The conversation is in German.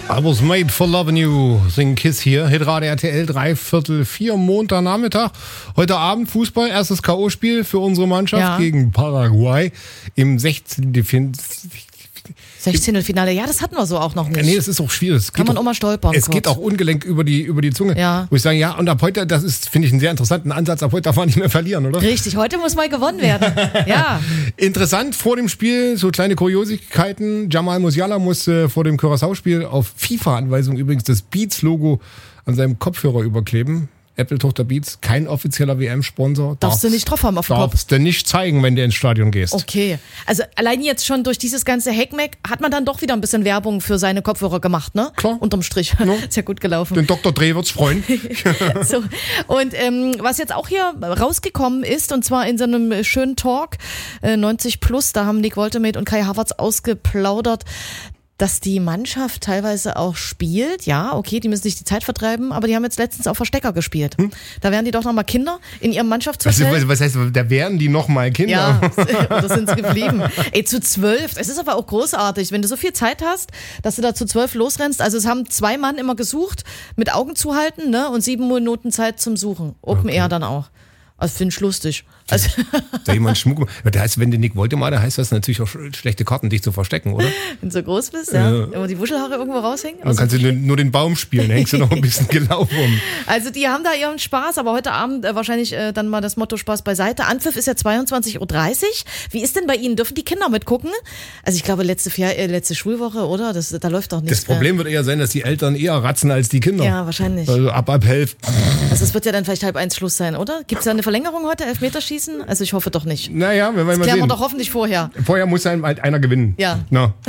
I was made for loving you. Sing Kiss hier. Hitrade RTL 3/4 Montagnachmittag. Heute Abend Fußball. Erstes K.O.-Spiel für unsere Mannschaft gegen Paraguay im 16. Finale. Ja, das hatten wir so auch noch nicht. Nee, das ist auch schwierig. Kann man auch mal stolpern. Es geht auch ungelenk über die Zunge. Ja. Wo ich sage, ja, und ab heute, das ist, finde ich, einen sehr interessanten Ansatz. Ab heute darf man nicht mehr verlieren, oder? Richtig, heute muss mal gewonnen werden. Ja. Interessant, vor dem Spiel, so kleine Kuriositäten. Jamal Musiala musste vor dem Curaçao-Spiel auf FIFA-Anweisung übrigens das Beats-Logo an seinem Kopfhörer überkleben. Apple-Tochter Beats, kein offizieller WM-Sponsor. Darfst du nicht drauf haben auf dem Kopf? Darfst du nicht zeigen, wenn du ins Stadion gehst. Okay. Also allein jetzt schon durch dieses ganze Heckmeck hat man dann doch wieder ein bisschen Werbung für seine Kopfhörer gemacht, ne? Klar. Unterm Strich. Ja. Ist ja gut gelaufen. Den Dr. Dreh wird's freuen. So. Und was jetzt auch hier rausgekommen ist, und zwar in so einem schönen Talk, 90 Plus, da haben Nick Woltemade und Kai Havertz ausgeplaudert, dass die Mannschaft teilweise auch spielt. Ja, okay, die müssen sich die Zeit vertreiben, aber die haben jetzt letztens auch Verstecker gespielt. Da wären die doch nochmal Kinder in ihrem Mannschaftshotel. Was heißt, da wären die nochmal Kinder? Ja, oder sind sie geblieben? Ey, zu 12. Es ist aber auch großartig, wenn du so viel Zeit hast, dass du da zu 12 losrennst. Also es haben 2 Mann immer gesucht, mit Augen zuhalten, ne? Und 7 Minuten Zeit zum Suchen. Open Air dann auch. Also finde ich lustig. Also da jemand Schmuck. Das heißt, wenn du Nick Woltemade heißt, das natürlich auch schlechte Karten, dich zu verstecken, oder? Wenn du so groß bist, ja. Immer die Wuschelhaare irgendwo raushängen. Dann kannst du nur den Baum spielen, hängst du noch ein bisschen gelaufen um. Also die haben da ihren Spaß, aber heute Abend wahrscheinlich dann mal das Motto Spaß beiseite. Anpfiff ist ja 22:30 Uhr. Wie ist denn bei Ihnen? Dürfen die Kinder mitgucken? Also ich glaube, letzte Schulwoche, oder? Da läuft doch nichts. Das Problem wird eher sein, dass die Eltern eher ratzen als die Kinder. Ja, wahrscheinlich. Also ab 11. Also es wird ja dann vielleicht 12:30 Schluss sein, oder? Gibt es da eine Verlängerung heute? Elfmeterschießen? Also ich hoffe doch nicht. Naja, wir werden mal das klären sehen. wir doch hoffentlich vorher. Vorher muss halt einer gewinnen. Ja. No.